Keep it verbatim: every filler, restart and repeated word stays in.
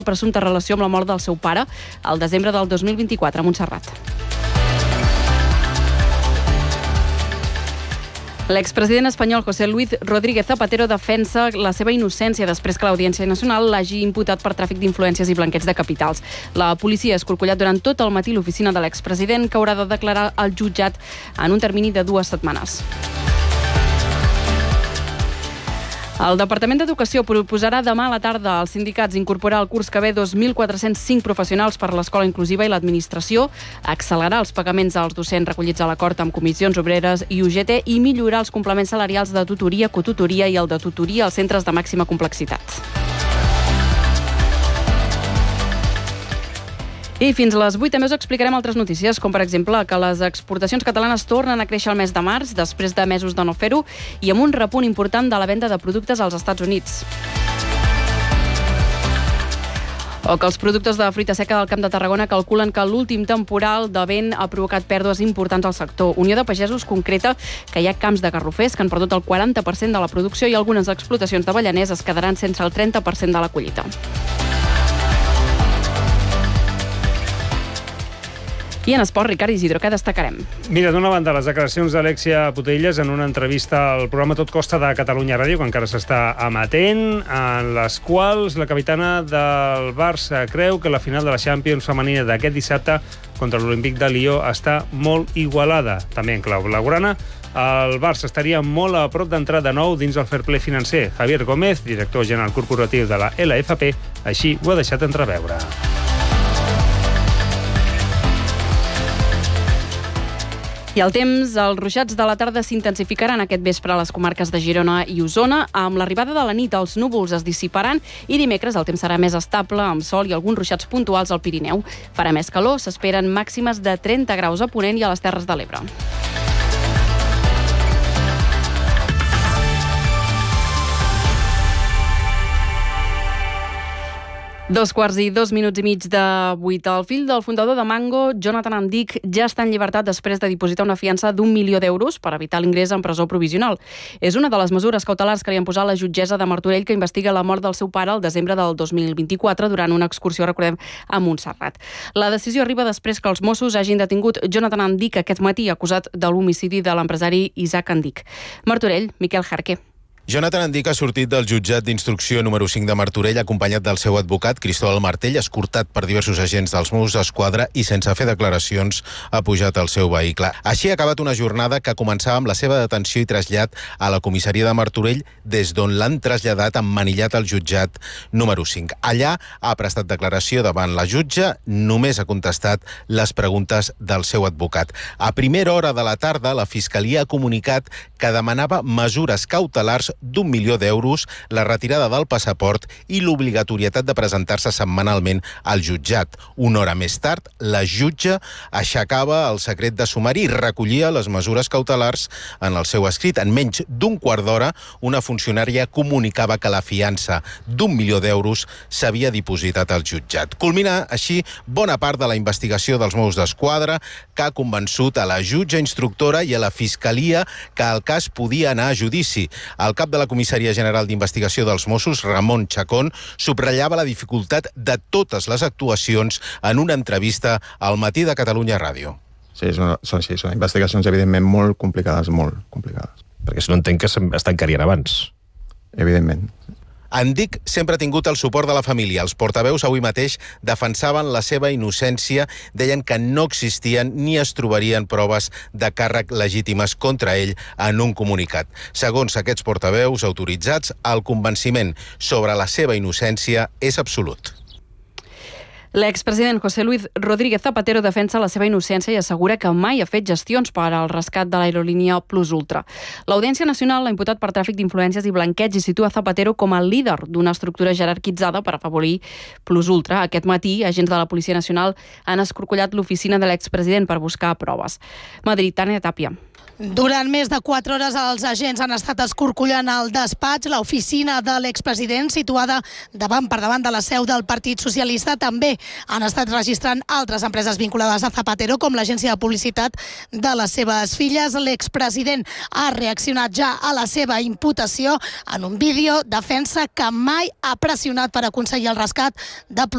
presumpta relació amb la mort del seu pare al desembre del dos mil vint-i-quatre a Montserrat. L'expresident espanyol José Luis Rodríguez Zapatero defensa la seva innocència després que l'Audiència Nacional l'hagi imputat per tràfic d'influències i blanqueig de capitals. La policia ha escorcollat durant tot el matí l'oficina de l'expresident, que haurà de declarar al jutjat en un termini de dues setmanes. El Departament d'Educació proposarà demà a la tarda als sindicats incorporar al curs que ve dos mil quatre-cents cinc professionals per a l'escola inclusiva i l'administració, accelerar els pagaments als docents recollits a l'acord amb comissions obreres i U G T i millorar els complements salarials de tutoria, cotutoria i el de tutoria als centres de màxima complexitat. I fins a les vuit també us explicarem altres notícies, com per exemple que les exportacions catalanes tornen a créixer el mes de març, després de mesos de no fer-ho, i amb un repunt important de la venda de productes als Estats Units. O que els productors de fruita seca del Camp de Tarragona calculen que l'últim temporal de vent ha provocat pèrdues importants al sector. Unió de Pagesos concreta que hi ha camps de garrofers que han perdut el quaranta per cent de la producció i algunes explotacions d'avellaners es quedaran sense el trenta per cent de la collita. I en esport, Ricard Isidro, què destacarem? Mira, d'una banda, les declaracions d'Alexia Putellas en una entrevista al programa Tot Costa de Catalunya Ràdio, que encara s'està emetent, en les quals la capitana del Barça creu que la final de la Champions femenina d'aquest dissabte contra l'Olímpic de Lió està molt igualada. També en clau blaugrana, el Barça estaria molt a prop d'entrar de nou dins el fair play financer. Javier Gómez, director general corporatiu de la L F P, així ho ha deixat entreveure. I el temps, els ruixats de la tarda s'intensificaran aquest vespre a les comarques de Girona i Osona. Amb l'arribada de la nit, els núvols es dissiparan i dimecres el temps serà més estable, amb sol i alguns ruixats puntuals al Pirineu. Farà més calor, s'esperen màximes de trenta graus a Ponent i a les Terres de l'Ebre. Dos quarts i dos minuts i mig de vuit. El fill del fundador de Mango, Jonathan Andic, ja està en llibertat després de dipositar una fiança d'un milió d'euros per evitar l'ingrés en presó provisional. És una de les mesures cautelars que li han posat la jutgessa de Martorell, que investiga la mort del seu pare el desembre del dos mil vint-i-quatre durant una excursió, recordem, a Montserrat. La decisió arriba després que els Mossos hagin detingut Jonathan Andic aquest matí, acusat de l'homicidi de l'empresari Isaac Andic. Martorell, Miquel Jarque. Jonathan Andic ha sortit del jutjat d'instrucció número cinc de Martorell acompanyat del seu advocat, Cristóbal Martell, escortat per diversos agents dels Mossos d'Esquadra i sense fer declaracions ha pujat al seu vehicle. Així ha acabat una jornada que començava amb la seva detenció i trasllat a la comissaria de Martorell, des d'on l'han traslladat emmanillat al jutjat número cinc. Allà ha prestat declaració davant la jutge, només ha contestat les preguntes del seu advocat. A primera hora de la tarda, la Fiscalia ha comunicat que demanava mesures cautelars d'un milió d'euros, la retirada del passaport i l'obligatorietat de presentar-se setmanalment al jutjat. Una hora més tard, la jutge aixecava el secret de sumari i recollia les mesures cautelars en el seu escrit. En menys d'un quart d'hora, una funcionària comunicava que la fiança d'un milió d'euros s'havia dipositat al jutjat. Culmina així bona part de la investigació dels Mossos d'Esquadra, que ha convençut a la jutge instructora i a la Fiscalia que el cas podia anar a judici. El cap de la Comissaria General d'Investigació dels Mossos, Ramon Chacón, subratllava la dificultat de totes les actuacions en una entrevista al Matí de Catalunya Ràdio. Sí, són, són, sí, són investigacions evidentment molt complicades, molt complicades. Perquè si no entenc que es tancarien abans. Evidentment. Andic sempre ha tingut el suport de la família. Els portaveus avui mateix defensaven la seva innocència, deien que no existien ni es trobarien proves de càrrec legítimes contra ell en un comunicat. Segons aquests portaveus autoritzats, el convenciment sobre la seva innocència és absolut. L'expresident José Luis Rodríguez Zapatero defensa la seva innocència i assegura que mai ha fet gestions per al rescat de l'aerolínia Plus Ultra. L'Audiència Nacional l'ha imputat per tràfic d'influències i blanqueig i situa Zapatero com a líder d'una estructura jerarquitzada per afavorir Plus Ultra. Aquest matí, agents de la Policia Nacional han escorcollat l'oficina de l'expresident per buscar proves. Madrid, Tània Tàpia. Durant més de quatre hores els agents han estat escorcollant el despatx, l'oficina de l'expresident, situada davant per davant de la seu del Partit Socialista. També han estat registrant altres empreses vinculades a Zapatero, com l'agència de publicitat de les seves filles. L'expresident ha reaccionat ja a la seva imputació en un vídeo. Defensa que mai ha pressionat per aconseguir el rescat de